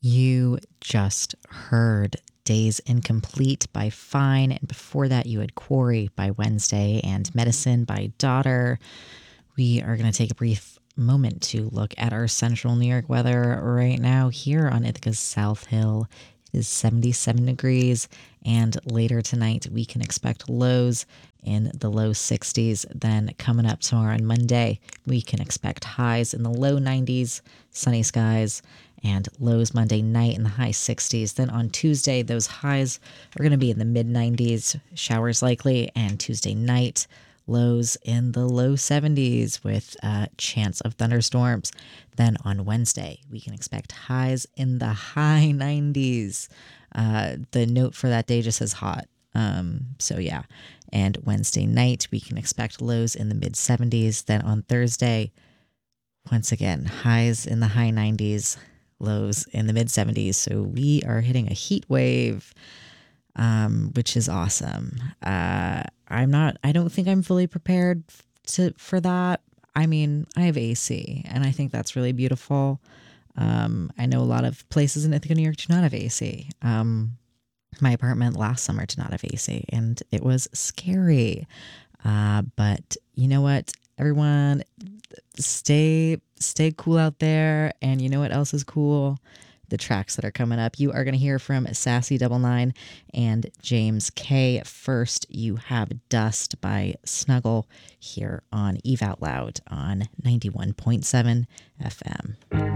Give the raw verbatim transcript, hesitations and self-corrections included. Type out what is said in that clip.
You just heard Days Incomplete by Fine, and before that you had Quarry by Wednesday and Medicine by Daughter. We are going to take a brief moment to look at our central New York weather right now. Here on Ithaca's South Hill, it is seventy-seven degrees, and later tonight we can expect lows in the low sixties. Then coming up tomorrow on Monday, we can expect highs in the low nineties, sunny skies, and lows Monday night in the high sixties. Then on Tuesday, those highs are going to be in the mid nineties, showers likely, and Tuesday night, lows in the low seventies with a chance of thunderstorms. Then on Wednesday, we can expect highs in the high nineties. Uh, the note for that day just says hot. Um, so yeah. And Wednesday night, we can expect lows in the mid seventies. Then on Thursday, once again, highs in the high nineties, lows in the mid seventies. So we are hitting a heat wave, um, which is awesome. Uh, I'm not, I don't think I'm fully prepared to, for that. I mean, I have A C and I think that's really beautiful. Um, I know a lot of places in Ithaca, New York do not have A C. Um, my apartment last summer did not have A C and it was scary. Uh, but you know what, everyone, stay, stay cool out there. And you know what else is cool? The tracks that are coming up. You are going to hear from Sassy Double Nine and James K. First, you have Dust by Snuggle here on Eve Out Loud on ninety-one point seven F M.